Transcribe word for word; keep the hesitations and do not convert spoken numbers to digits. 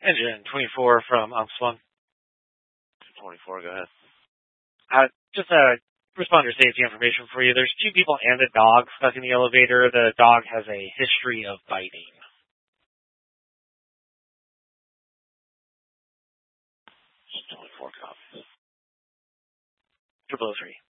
Engine twenty-four from Umswung. twenty-four, go ahead. Uh, just a responder safety information for you. There's two people and a dog stuck in the elevator. The dog has a history of biting. twenty-four copies. Triple O three.